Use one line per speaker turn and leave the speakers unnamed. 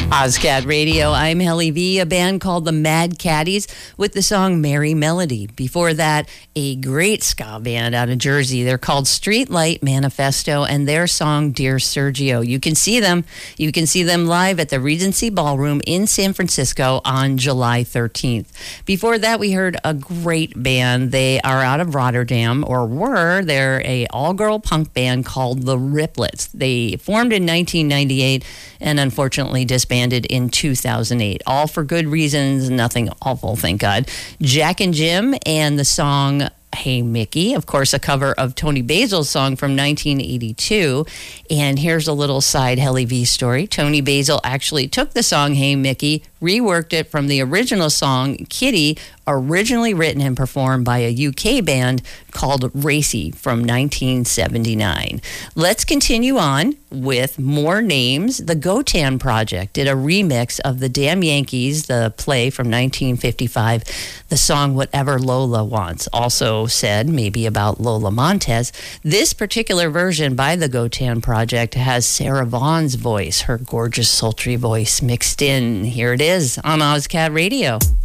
Ozcat Radio, I'm Helly V, a band called the Mad Caddies with the song Merry Melody. Before that, a great ska band out of Jersey. They're called Streetlight Manifesto and their song Dear Sergio. You can see them live at the Regency Ballroom in San Francisco on July 13th. Before that, we heard a great band. They are out of Rotterdam, or were. They're a all-girl punk band called the Riplets. They formed in 1998 and unfortunately disbanded in 2008. All for good reasons, nothing awful, thank God. Jack and Jim and the song Hey Mickey, of course, a cover of Tony Basil's song from 1982. And here's a little side Helly V story. Tony Basil actually took the song Hey Mickey, reworked it from the original song Kitty, originally written and performed by a UK band called Racy from 1979. Let's continue on with more names. The Gotan Project did a remix of the Damn Yankees, the play from 1955, the song Whatever Lola Wants, also said maybe about Lola Montez. This particular version by the Gotan Project has Sarah Vaughan's voice, her gorgeous sultry voice mixed in. Here it is on Ozcat Radio.